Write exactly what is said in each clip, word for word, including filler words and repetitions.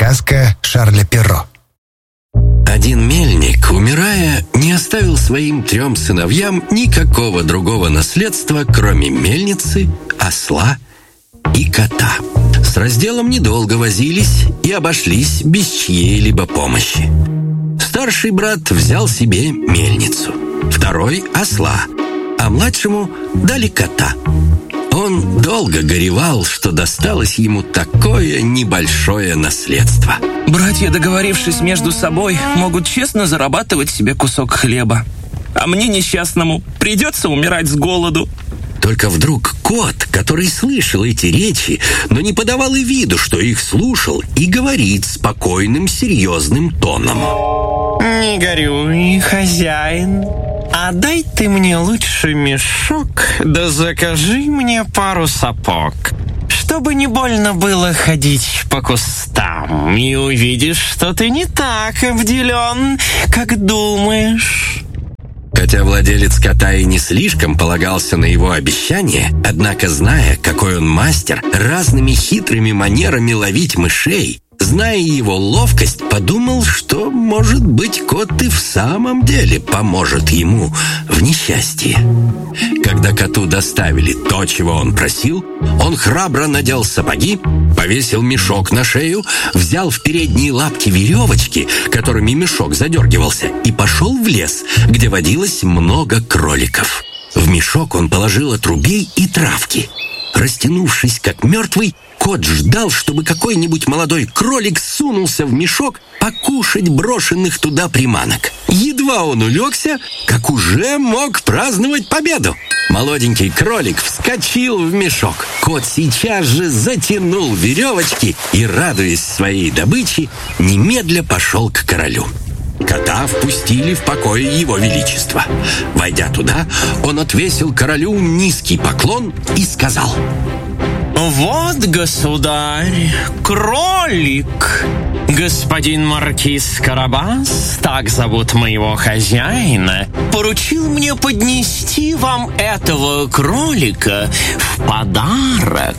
Сказка Шарля Перро. Один мельник, умирая, не оставил своим трем сыновьям никакого другого наследства, кроме мельницы, осла и кота. С разделом недолго возились и обошлись без чьей-либо помощи. Старший брат взял себе мельницу, второй — осла, а младшему дали кота. Он долго горевал, что досталось ему такое небольшое наследство. Братья, договорившись между собой, могут честно зарабатывать себе кусок хлеба. А мне, несчастному, придется умирать с голоду. Только вдруг кот, который слышал эти речи, но не подавал и виду, что их слушал, и говорит спокойным, серьезным тоном: «Не горюй, хозяин. А дай ты мне лучше мешок, да закажи мне пару сапог, чтобы не больно было ходить по кустам, и увидишь, что ты не так обделен, как думаешь». Хотя владелец кота и не слишком полагался на его обещание, однако, зная, какой он мастер разными хитрыми манерами ловить мышей, зная его ловкость, подумал, что, может быть, кот и в самом деле поможет ему в несчастье. Когда коту доставили то, чего он просил, он храбро надел сапоги, повесил мешок на шею, взял в передние лапки веревочки, которыми мешок задергивался, и пошел в лес, где водилось много кроликов. В мешок он положил отрубей и травки. Растянувшись как мертвый, кот ждал, чтобы какой-нибудь молодой кролик сунулся в мешок покушать брошенных туда приманок. Едва он улегся, как уже мог праздновать победу. Молоденький кролик вскочил в мешок. Кот сейчас же затянул веревочки и, радуясь своей добыче, немедля пошел к королю. Кота впустили в покое его величества. Войдя туда, он отвесил королю низкий поклон и сказал: «Вот, государь, кролик. Господин маркиз Карабас, так зовут моего хозяина, поручил мне поднести вам этого кролика в подарок».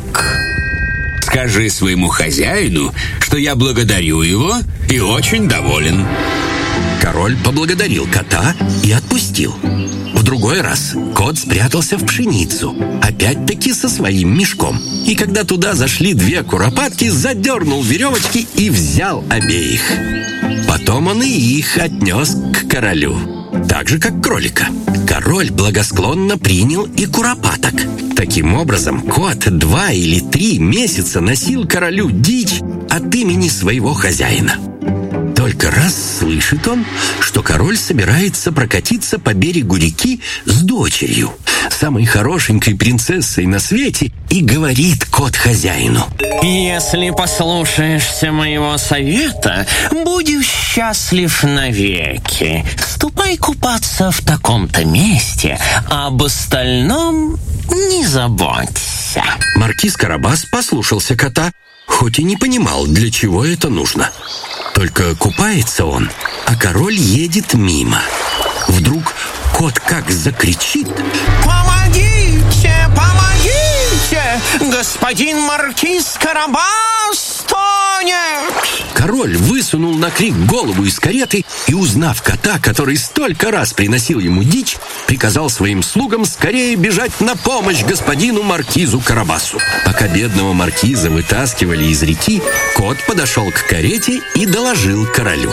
«Скажи своему хозяину, что я благодарю его и очень доволен». Король поблагодарил кота и отпустил. В другой раз кот спрятался в пшеницу, опять-таки со своим мешком. И когда туда зашли две куропатки, задернул веревочки и взял обеих. Потом он и их отнес к королю, так же, как кролика. Король благосклонно принял и куропаток. Таким образом, кот два или три месяца носил королю дичь от имени своего хозяина. Только раз слышит он, что король собирается прокатиться по берегу реки с дочерью, самой хорошенькой принцессой на свете, и говорит кот хозяину: «Если послушаешься моего совета, будешь счастлив навеки. Ступай купаться в таком-то месте, а об остальном не заботься». Маркиз Карабас послушался кота, хоть и не понимал, для чего это нужно. Только купается он, а король едет мимо. Вдруг кот как закричит: «Помогите! Помогите! Господин маркиз Карабас тонет!» Король высунул на крик голову из кареты и, узнав кота, который столько раз приносил ему дичь, приказал своим слугам скорее бежать на помощь господину маркизу Карабасу. Пока бедного маркиза вытаскивали из реки, кот подошел к карете и доложил королю: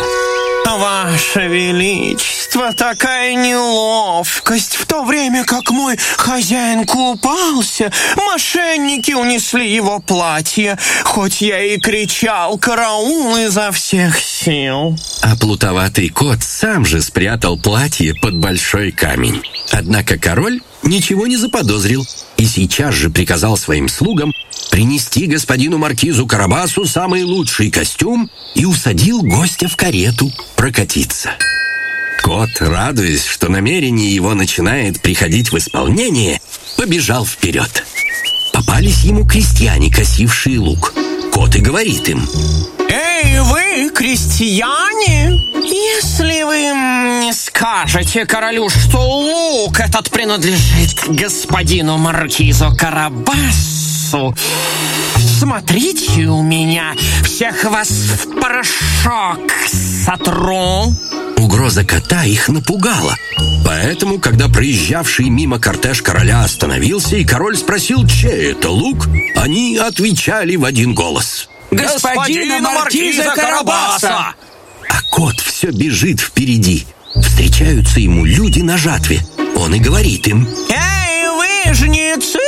«Ваше Величество, такая неловкость. В то время как мой хозяин купался, мошенники унесли его платье, хоть я и кричал «караул» изо всех сил». А плутоватый кот сам же спрятал платье под большой камень. Однако король ничего не заподозрил и сейчас же приказал своим слугам принести господину маркизу Карабасу самый лучший костюм и усадил гостя в карету прокатиться. Кот, радуясь, что намерение его начинает приходить в исполнение, побежал вперед. Попались ему крестьяне, косившие лук. Кот и говорит им: «Эй, вы, крестьяне, если вы не скажете королю, что лук этот принадлежит господину маркизу Карабасу, Смотрите у меня, всех вас в порошок сотру. Угроза кота их напугала. Поэтому, когда проезжавший мимо кортеж короля остановился, и король спросил, чей это лук, они отвечали в один голос: «Господина маркиза Карабаса!» А кот все бежит впереди. Встречаются ему люди на жатве. Он и говорит им: «Эй, вы, жнецы!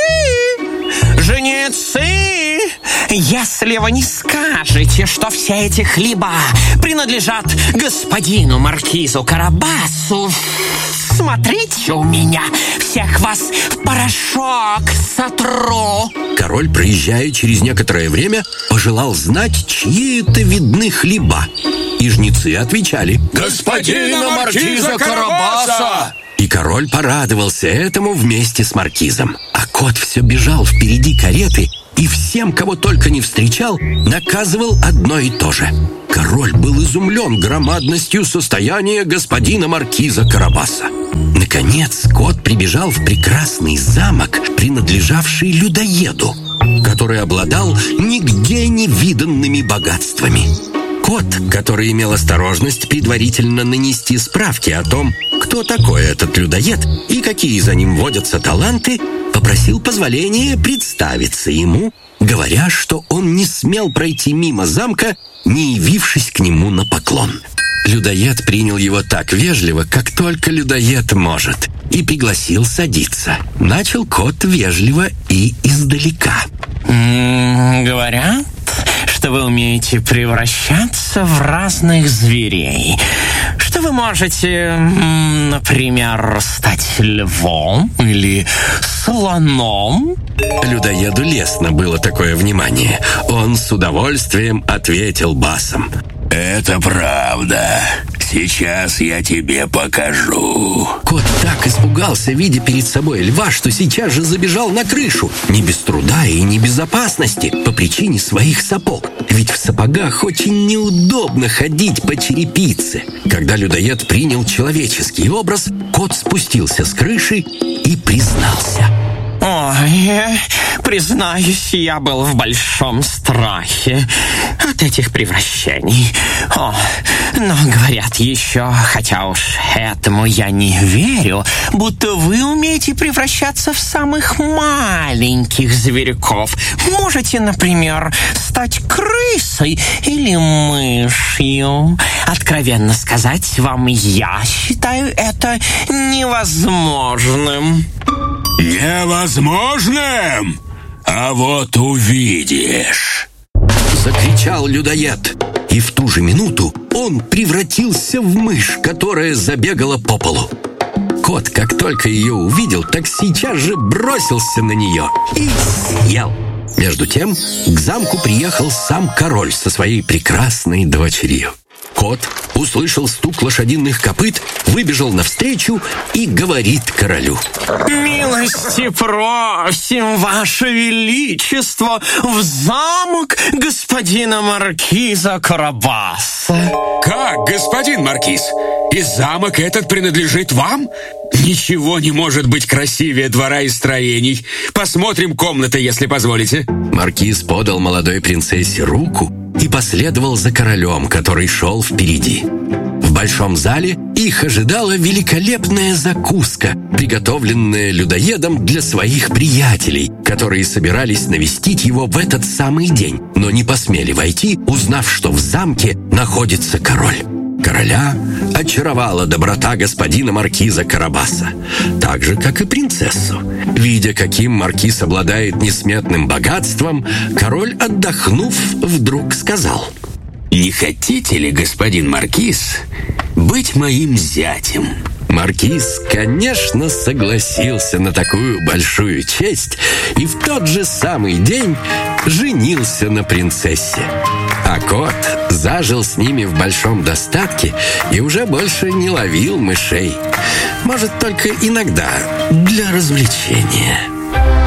Жнецы! Если вы не скажете, что все эти хлеба принадлежат господину маркизу Карабасу, смотрите у меня, всех вас в порошок сотру!» Король, проезжая через некоторое время, пожелал знать, чьи это видны хлеба. И жнецы отвечали: «Господина маркиза Карабаса!» И король порадовался этому вместе с маркизом. А кот все бежал впереди кареты и всем, кого только не встречал, наказывал одно и то же. Король был изумлен громадностью состояния господина маркиза Карабаса. Наконец, кот прибежал в прекрасный замок, принадлежавший людоеду, который обладал нигде не виданными богатствами. Кот, который имел осторожность предварительно нанести справки о том, кто такой этот людоед и какие за ним водятся таланты, попросил позволения представиться ему, говоря, что он не смел пройти мимо замка, не явившись к нему на поклон. Людоед принял его так вежливо, как только людоед может, и пригласил садиться. Начал кот вежливо и издалека. М-м, говорят, что вы умеете превращаться в разных зверей. Что вы можете, например, стать львом или слоном? Людоеду лестно было такое внимание. Он с удовольствием ответил басом: «Это правда. Сейчас я тебе покажу». Кот так испугался, видя перед собой льва, что сейчас же забежал на крышу. Не без труда и не без опасности, по причине своих сапог. Ведь в сапогах очень неудобно ходить по черепице. Когда людоед принял человеческий образ, кот спустился с крыши и признался: «Ой, признаюсь, я был в большом страхе от этих превращений. О, но говорят еще, хотя уж этому я не верю, будто вы умеете превращаться в самых маленьких зверьков. Можете, например, стать крысой или мышью. Откровенно сказать вам, я считаю это невозможным». «Невозможным? А вот увидишь!» Закричал людоед. И в ту же минуту он превратился в мышь, которая забегала по полу. Кот, как только ее увидел, так сейчас же бросился на нее и съел. Между тем к замку приехал сам король со своей прекрасной дочерью. Кот услышал стук лошадиных копыт, выбежал навстречу и говорит королю: «Милости просим, ваше величество, в замок господина маркиза Карабаса». «Как, господин маркиз? И замок этот принадлежит вам? Ничего не может быть красивее двора и строений. Посмотрим комнаты, если позволите». Маркиз подал молодой принцессе руку и последовал за королем, который шел впереди. В большом зале их ожидала великолепная закуска, приготовленная людоедом для своих приятелей, которые собирались навестить его в этот самый день, но не посмели войти, узнав, что в замке находится король. Короля очаровала доброта господина маркиза Карабаса, так же, как и принцессу. Видя, каким маркиз обладает несметным богатством, король, отдохнув, вдруг сказал: «Не хотите ли, господин маркиз, быть моим зятем?» Маркиз, конечно, согласился на такую большую честь и в тот же самый день женился на принцессе. А кот зажил с ними в большом достатке и уже больше не ловил мышей. Может, только иногда для развлечения.